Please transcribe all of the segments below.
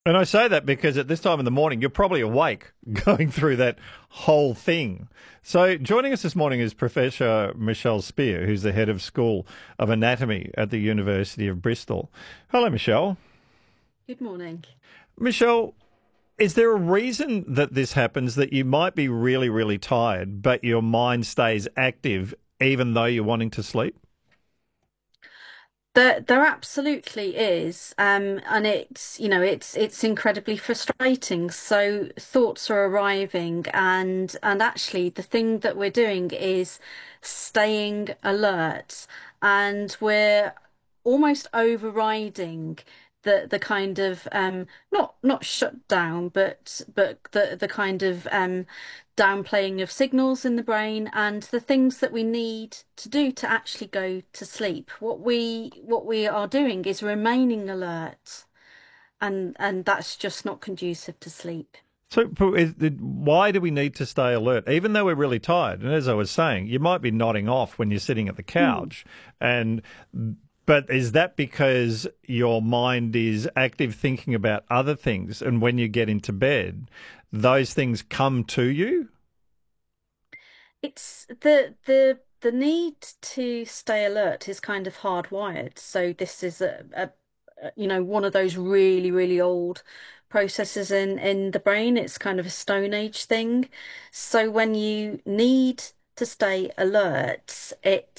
And I say that because at this time in the morning, you're probably awake going through that whole thing. So joining us this morning is Professor Michelle Spear, who's the head of School of Anatomy at the University of Bristol. Hello, Michelle. Good morning. Michelle, is there a reason that this happens, that you might be really, really tired, but your mind stays active even though you're wanting to sleep? There absolutely is, and it's incredibly frustrating. So thoughts are arriving, and actually, the thing that we're doing is staying alert, and we're almost overriding the kind of not shut down, but the kind of downplaying of signals in the brain and the things that we need to do to actually go to sleep. What we are doing is remaining alert, and that's just not conducive to sleep. So why do we need to stay alert, even though we're really tired? And as I was saying, you might be nodding off when you're sitting at the Hmm. couch, and but is that because your mind is active thinking about other things, and when you get into bed, those things come to you? It's the need to stay alert is kind of hardwired. So this is one of those really old processes in the brain. It's kind of a Stone Age thing. So when you need to stay alert,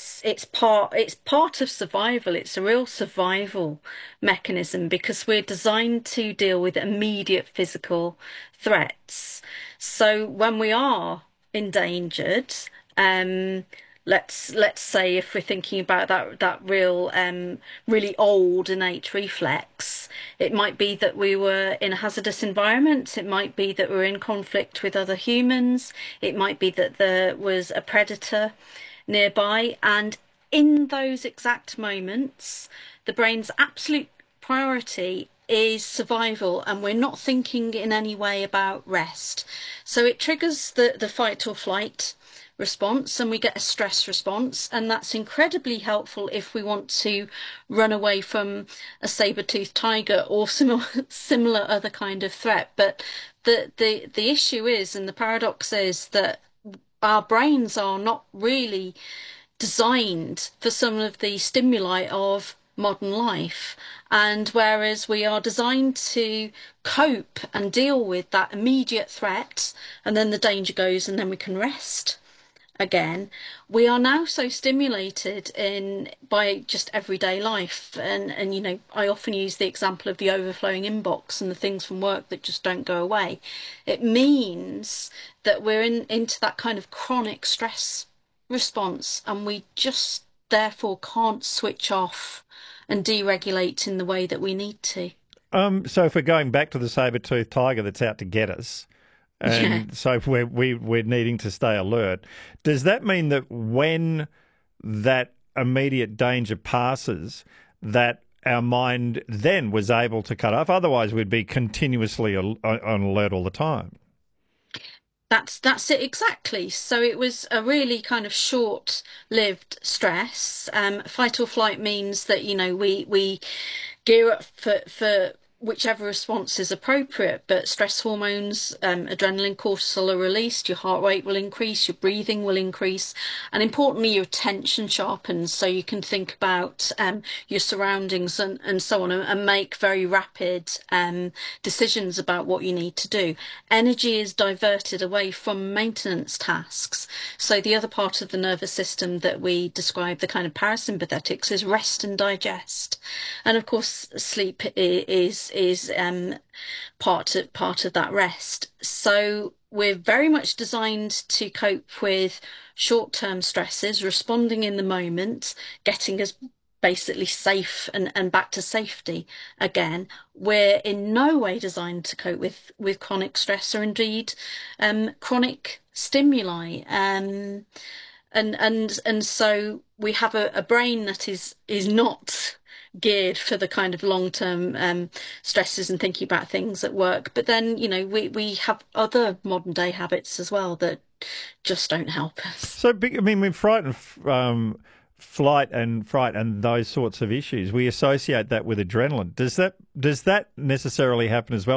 it's part of survival. It's a real survival mechanism because we're designed to deal with immediate physical threats. So when we are endangered, um, let's say if we're thinking about that real really old innate reflex, it might be that we were in a hazardous environment, it might be that we're in conflict with other humans, it might be that there was a predator nearby, and in those exact moments, the brain's absolute priority is survival, and we're not thinking in any way about rest. So it triggers the fight or flight response, and we get a stress response, and that's incredibly helpful if we want to run away from a saber-toothed tiger or similar other kind of threat. But the issue is, and the paradox is, that our brains are not really designed for some of the stimuli of modern life. And whereas we are designed to cope and deal with that immediate threat, and then the danger goes, and then we can rest again, we are now so stimulated in by just everyday life. And I often use the example of the overflowing inbox and the things from work that just don't go away. It means that we're into that kind of chronic stress response, and we just therefore can't switch off and deregulate in the way that we need to. So if we're going back to the saber-toothed tiger that's out to get us, Yeah. and so if we're needing to stay alert, does that mean that when that immediate danger passes, that our mind then was able to cut off? Otherwise, we'd be continuously on alert all the time. That's it exactly. So it was a really kind of short-lived stress. Fight or flight means that, we gear up for whichever response is appropriate. But stress hormones, adrenaline, cortisol are released, your heart rate will increase, your breathing will increase, and importantly, your attention sharpens so you can think about your surroundings and so on, and make very rapid decisions about what you need to do. Energy is diverted away from maintenance tasks. So the other part of the nervous system that we describe, the kind of parasympathetics, is rest and digest. And of course, sleep is part of that rest. So we're very much designed to cope with short-term stresses, responding in the moment, getting us basically safe and back to safety again. We're in no way designed to cope with chronic stress or indeed chronic stimuli. And so we have a brain that is not geared for the kind of long-term stresses and thinking about things at work. But then, we have other modern day habits as well that just don't help us. So, I mean, with flight and fright and those sorts of issues, we associate that with adrenaline. Does that necessarily happen as well?